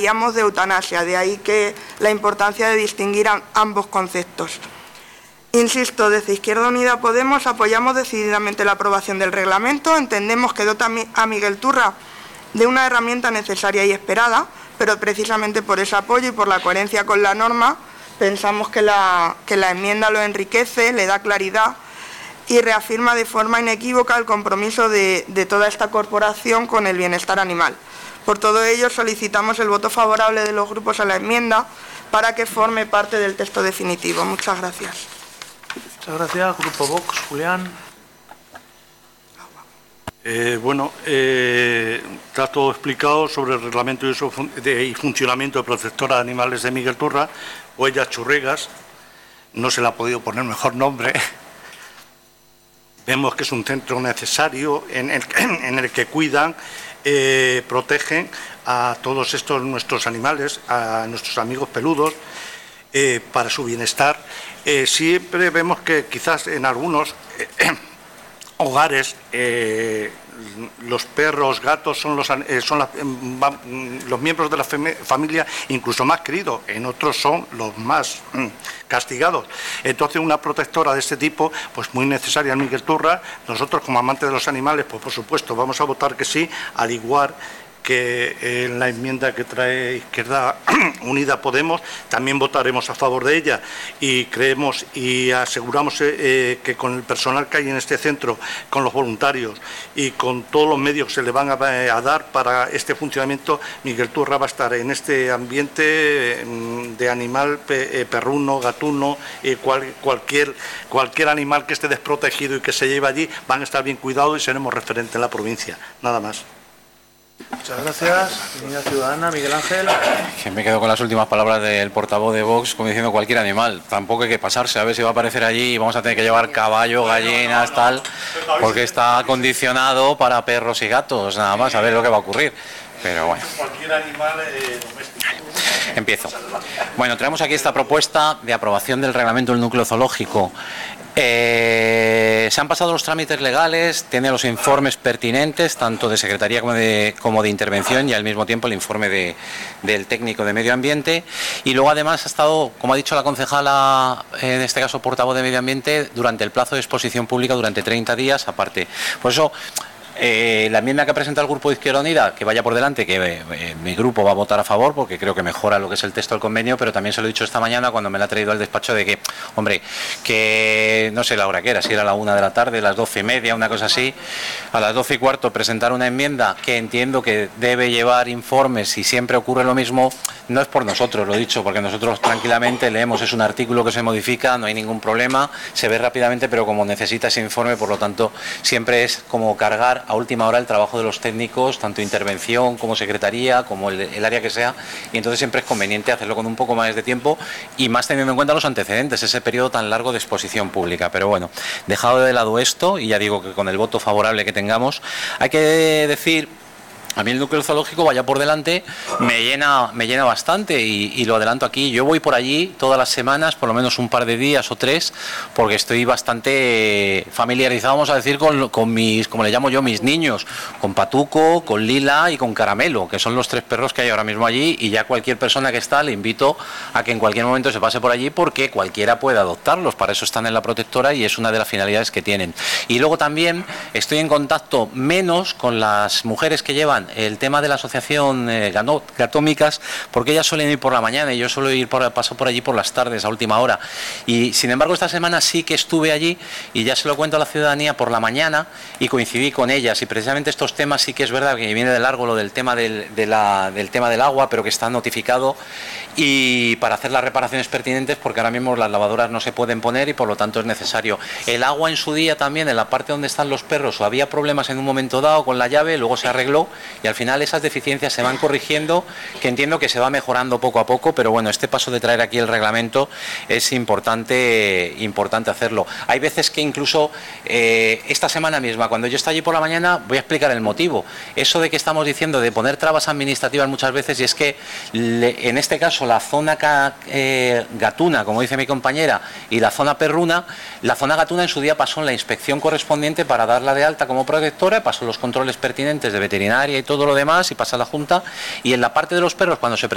hablaríamos de eutanasia, de ahí que la importancia de distinguir ambos conceptos. Insisto, desde Izquierda Unida Podemos apoyamos decididamente la aprobación del reglamento, entendemos que dota a Miguel Turra de una herramienta necesaria y esperada, pero precisamente por ese apoyo y por la coherencia con la norma, pensamos que la enmienda lo enriquece, le da claridad y reafirma de forma inequívoca el compromiso de toda esta corporación con el bienestar animal. Por todo ello, solicitamos el voto favorable de los grupos a la enmienda para que forme parte del texto definitivo. Muchas gracias. Muchas gracias. Grupo Vox, Julián. Está todo explicado sobre el reglamento y funcionamiento de protectora de animales de Miguel Turra, Huellas Churregas. No se le ha podido poner mejor nombre. Vemos que es un centro necesario en el que cuidan, protegen a todos estos nuestros animales, a nuestros amigos peludos, para su bienestar. Siempre vemos que quizás en algunos hogares los perros, gatos son los miembros de la familia incluso más queridos, en otros son los más castigados. Entonces una protectora de este tipo, pues muy necesaria en Miguel Turra. Nosotros como amantes de los animales, pues por supuesto vamos a votar que sí, al igual que en la enmienda que trae Izquierda Unida Podemos, también votaremos a favor de ella y creemos y aseguramos que con el personal que hay en este centro, con los voluntarios y con todos los medios que se le van a dar para este funcionamiento, Miguel Turra va a estar en este ambiente de animal perruno, gatuno, cualquier animal que esté desprotegido y que se lleve allí, van a estar bien cuidados y seremos referentes en la provincia. Nada más. Muchas gracias. Unidad Ciudadana, Miguel Ángel. Que me quedo con las últimas palabras del portavoz de Vox, como diciendo cualquier animal. Tampoco hay que pasarse a ver si va a aparecer allí y vamos a tener que llevar caballo, gallinas, tal, porque está acondicionado para perros y gatos, nada más, a ver lo que va a ocurrir. Pero bueno. Cualquier animal doméstico. Empiezo. Bueno, traemos aquí esta propuesta de aprobación del reglamento del núcleo zoológico. Se han pasado los trámites legales, tiene los informes pertinentes, tanto de Secretaría como de Intervención, y al mismo tiempo el informe del técnico de Medio Ambiente. Y luego además ha estado, como ha dicho la concejala, en este caso portavoz de Medio Ambiente, durante el plazo de exposición pública durante 30 días aparte. Por eso, la enmienda que presenta el Grupo de Izquierda Unida, que vaya por delante, que mi grupo va a votar a favor porque creo que mejora lo que es el texto del convenio, pero también se lo he dicho esta mañana cuando me la ha traído al despacho de que, hombre, que no sé la hora que era, si era la 1 de la tarde, las 12:30, una cosa así, a las 12:15 presentar una enmienda que entiendo que debe llevar informes y siempre ocurre lo mismo, no es por nosotros, lo he dicho, porque nosotros tranquilamente leemos, es un artículo que se modifica, no hay ningún problema, se ve rápidamente, pero como necesita ese informe, por lo tanto, siempre es como cargar a última hora el trabajo de los técnicos, tanto Intervención como Secretaría, como el área que sea, y entonces siempre es conveniente hacerlo con un poco más de tiempo y más teniendo en cuenta los antecedentes, ese periodo tan largo de exposición pública. Pero bueno, dejado de lado esto, y ya digo que con el voto favorable que tengamos, hay que decir... A mí el núcleo zoológico, vaya por delante, me llena bastante y lo adelanto aquí. Yo voy por allí todas las semanas, por lo menos un par de días o 3, porque estoy bastante familiarizado, vamos a decir, con mis, como le llamo yo, mis niños, con Patuco, con Lila y con Caramelo, que son los 3 perros que hay ahora mismo allí, y ya cualquier persona que está le invito a que en cualquier momento se pase por allí porque cualquiera puede adoptarlos, para eso están en la protectora y es una de las finalidades que tienen. Y luego también estoy en contacto menos con las mujeres que llevan el tema de la asociación Gatómicas, porque ellas suelen ir por la mañana y yo suelo paso por allí por las tardes a última hora, y sin embargo esta semana sí que estuve allí y ya se lo cuento a la ciudadanía por la mañana y coincidí con ellas, y precisamente estos temas sí que es verdad que viene de largo lo del tema del tema del agua, pero que está notificado, y para hacer las reparaciones pertinentes, porque ahora mismo las lavadoras no se pueden poner y por lo tanto es necesario. El agua en su día también, en la parte donde están los perros, había problemas en un momento dado con la llave, luego se arregló y al final esas deficiencias se van corrigiendo, que entiendo que se va mejorando poco a poco, pero bueno, este paso de traer aquí el reglamento es importante hacerlo. Hay veces que incluso esta semana misma, cuando yo estoy allí por la mañana, voy a explicar el motivo. Eso de que estamos diciendo de poner trabas administrativas muchas veces, y es que en este caso la zona gatuna, como dice mi compañera, y la zona perruna, la zona gatuna en su día pasó en la inspección correspondiente para darla de alta como protectora, pasó los controles pertinentes de veterinaria y todo lo demás, y pasa a la Junta, y en la parte de los perros, cuando se